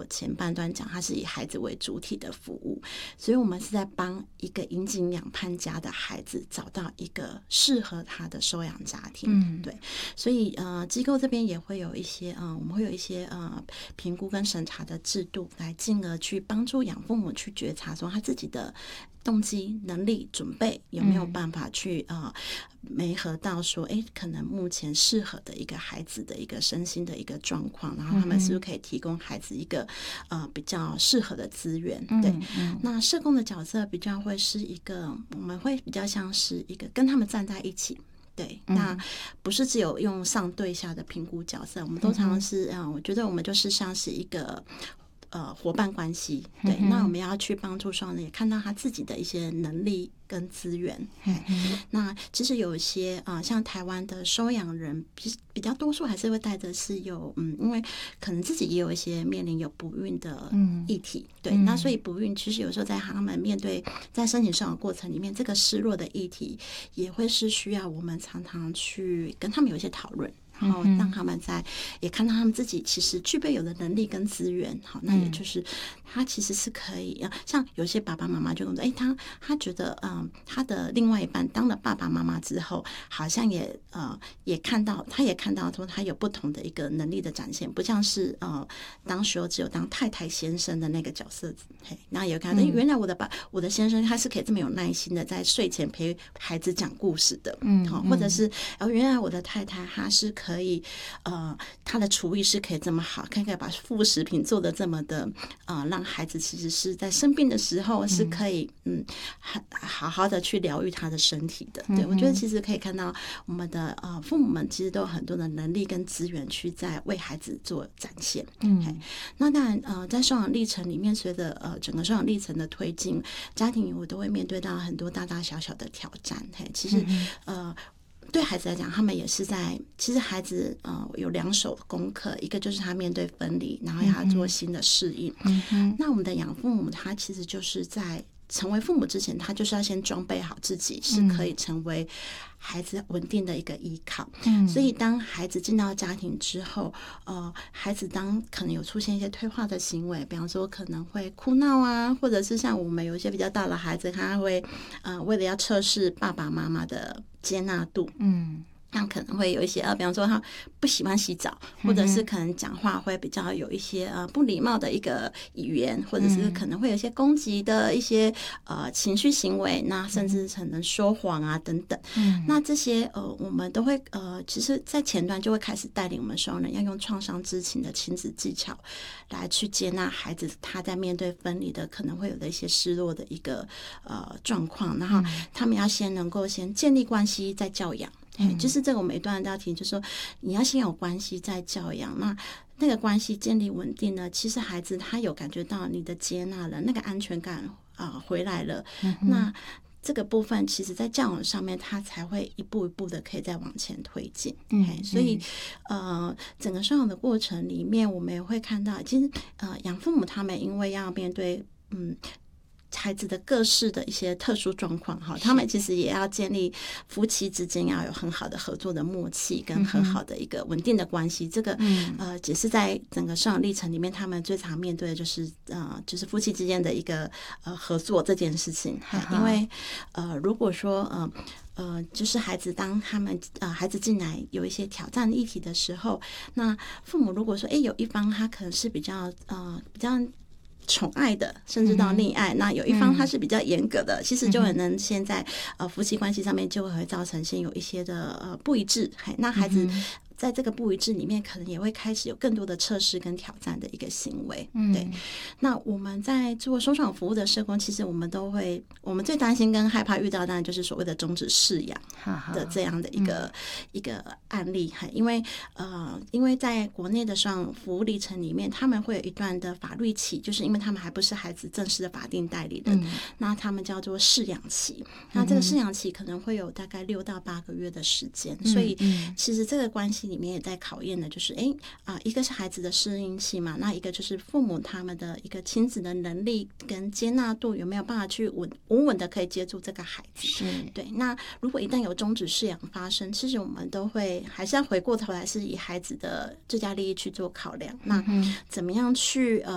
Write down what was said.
前半段讲，它是以孩子为主体的服务，所以我们是在帮一个引颈两盼家的孩子找到一个适合他的收养家庭。对，所以机构这边也会有一些我们会有一些评估跟审查的制度，来进而去帮助养父母去觉察说他自己的动机、能力、准备有没有办法去媒合到说，可能目前适合的一个孩子的一个身心的一个状况，然后他们是不是可以提供孩子一个比较适合的资源？对，那社工的角色比较会是一个，我们会比较像是一个跟他们站在一起。对，那不是只有用上对下的评估角色，我们都常常是我觉得我们就是像是一个伙伴关系。对，那我们要去帮助双人也看到他自己的一些能力跟资源。那其实有一些像台湾的收养人比较多数还是会带着是有因为可能自己也有一些面临有不孕的议题。对，那所以不孕其实有时候在他们面对在申请收养过程里面，这个失落的议题也会是需要我们常常去跟他们有一些讨论，然后让他们也看到他们自己其实具备有的能力跟资源。好，那也就是他其实是可以像有些爸爸妈妈就跟我说，他觉得他的另外一半当了爸爸妈妈之后，好像也看到说他有不同的一个能力的展现，不像是当时候只有当太太先生的那个角色。然后也看到原来我的先生他是可以这么有耐心的在睡前陪孩子讲故事的。或者是原来我的太太她是可以她的厨艺是可以这么好，可以把副食品做得这么的让孩子其实是在生病的时候是可以好好的去疗愈他的身体的。对，我觉得其实可以看到我们的父母们其实都有很多的能力跟资源去在为孩子做展现。那当然在收养历程里面，随着整个收养历程的推进，家庭我都会面对到很多大大小小的挑战。其实对孩子来讲，他们也是其实孩子有2手功课，一个就是他面对分离，然后要做新的适应。那我们的养父母他其实就是在成为父母之前，他就是要先装备好自己是可以成为孩子稳定的一个依靠。所以当孩子进到家庭之后，孩子当可能有出现一些退化的行为，比方说可能会哭闹啊，或者是像我们有一些比较大的孩子，他会为了要测试爸爸妈妈的接纳度，像可能会有一些比方说他不喜欢洗澡，或者是可能讲话会比较有一些不礼貌的一个语言，或者是可能会有一些攻击的一些情绪行为，那甚至可能说谎啊等等。那这些我们都会其实在前段就会开始带领我们收养人要用创伤知情的亲子技巧来去接纳孩子他在面对分离的可能会有的一些失落的一个状况，然后他们要能够先建立关系再教养。就是这个我们一段都要提，就是说你要先有关系再教养，那个关系建立稳定呢，其实孩子他有感觉到你的接纳了，那个安全感回来了。那这个部分其实在教养上面他才会一步一步的可以再往前推进。所以整个收养的过程里面，我们也会看到其实养父母他们因为要面对孩子的各式的一些特殊状况，他们其实也要建立夫妻之间要有很好的合作的默契跟很好的一个稳定的关系。这个也是在整个收养历程里面他们最常面对的就是夫妻之间的一个合作这件事情。因为如果说就是当他们孩子进来有一些挑战议题的时候，那父母如果说有一方他可能是比较宠爱的，甚至到溺爱，那有一方他是比较严格的，其实就可能现在夫妻关系上面就会造成先有一些的不一致。那孩子在这个不一致里面，可能也会开始有更多的测试跟挑战的一个行为。对，那我们在做收养服务的社工，其实我们最担心跟害怕遇到，当然就是所谓的终止饲养的这样的一个案例。因为在国内的收养服务历程里面，他们会有一段的法律期，就是因为他们还不是孩子正式的法定代理人，那他们叫做饲养期。那这个饲养期可能会有大概6到8个月的时间，所以其实这个关系里面也在考验的就是一个是孩子的适应期嘛，那一个就是父母他们的一个亲子的能力跟接纳度有没有办法去稳稳的可以接住这个孩子。对，那如果一旦有终止饲养发生，其实我们都会还是要回过头来是以孩子的最佳利益去做考量，那怎么样去